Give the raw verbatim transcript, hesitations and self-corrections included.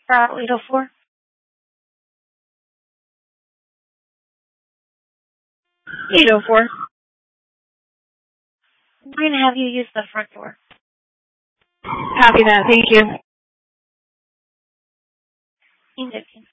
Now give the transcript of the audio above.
Route eight oh four. eight oh four. I'm going to have you use the front door. Copy that. Thank you. Thank you.